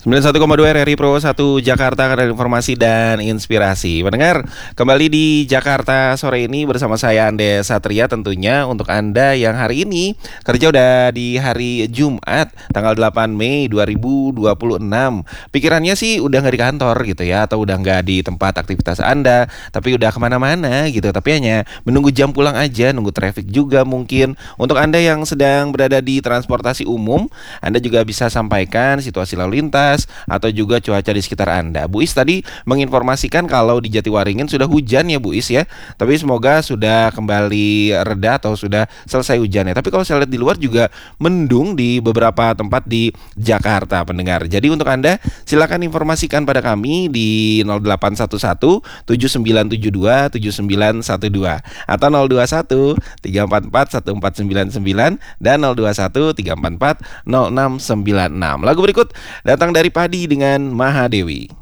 91,2 RRI Pro 1 Jakarta, karena informasi dan inspirasi. Pendengar, kembali di Jakarta sore ini bersama saya Andes Satria, tentunya untuk Anda yang hari ini kerja udah di hari Jumat tanggal 8 Mei 2026. Pikirannya sih udah nggak di kantor gitu ya, atau udah nggak di tempat aktivitas Anda, tapi udah kemana-mana gitu. Tapi hanya menunggu jam pulang aja, nunggu traffic juga mungkin. Untuk Anda yang sedang berada di transportasi umum, Anda juga bisa sampaikan situasi lalu lintas atau juga cuaca di sekitar Anda. Bu Is tadi menginformasikan kalau di Jatiwaringin sudah hujan ya Bu Is ya. Tapi semoga sudah kembali reda atau sudah selesai hujannya. Tapi kalau saya lihat di luar juga mendung di beberapa tempat di Jakarta, pendengar. Jadi untuk Anda silakan informasikan pada kami di 0811 7972 7912 atau 021 344 1499 dan 021 344 0696. Lagu berikut datang dari Padi dengan Mahadewi.